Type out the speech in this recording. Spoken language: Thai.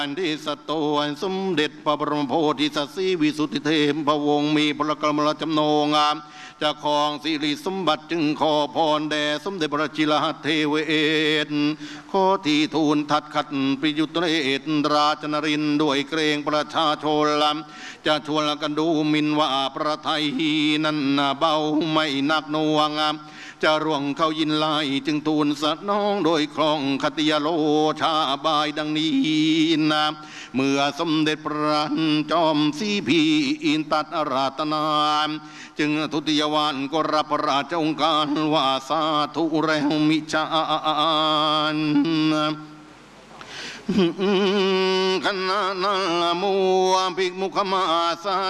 ที่สตวนสมเด็จพระบรมโพธิสัตว์ศรีวิสุทธิเทพวงศ์มีพระกรมราชจำนงจะครองสิริสมบัติจึงขอพรแด่สมเด็จพระจิรเทเวศขอที่ทูลทัดขัดปิยุตเรศราชนรินทร์ด้วยเกรงประชาชนจะชวนกันดูหมินว่าประไทยนั้นเบาไม่นักหน่วงจะร่วงเข้ายินไล่จึงทูลสนองโดยคลองคติยโลชาบายดังนี้นะเมื่อสมเด็จพระจอมศรีพีอินตัดอาราธนาจึงทุติยวานก็รับพระราชองค์การว่าสาธุแล้วมิจารขณะนั้นมัวภิกมุขมาสา